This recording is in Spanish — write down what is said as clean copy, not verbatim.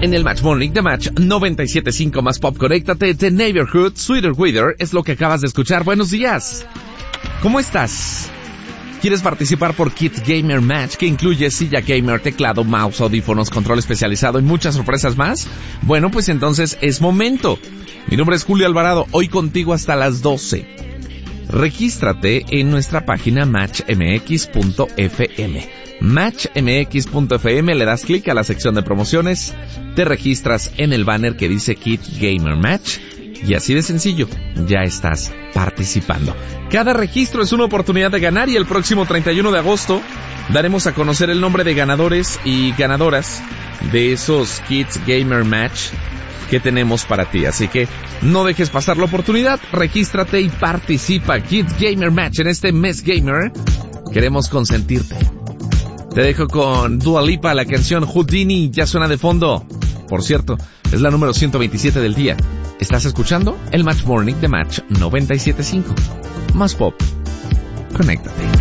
En el Match Morning de Match 97.5 más pop, conéctate. The Neighborhood, Sweeter Weather es lo que acabas de escuchar. Buenos días. ¿Cómo estás? ¿Quieres participar por Kit Gamer Match, que incluye silla gamer, teclado, mouse, audífonos, control especializado y muchas sorpresas más? Bueno, pues entonces es momento. Mi nombre es Julio Alvarado, hoy contigo hasta las 12. Regístrate en nuestra página matchmx.fm. matchmx.fm, le das clic a la sección de promociones, te registras en el banner que dice Kit Gamer Match y así de sencillo, ya estás participando. Cada registro es una oportunidad de ganar y el próximo 31 de agosto daremos a conocer el nombre de ganadores y ganadoras de esos Kids Gamer Match que tenemos para ti. Así que no dejes pasar la oportunidad, regístrate y participa. Kids Gamer Match en este mes gamer. Queremos consentirte. Te dejo con Dua Lipa, la canción Houdini, ya suena de fondo. Por cierto, es la número 127 del día. Estás escuchando el Match Morning de Match 97.5. Más pop. Conéctate.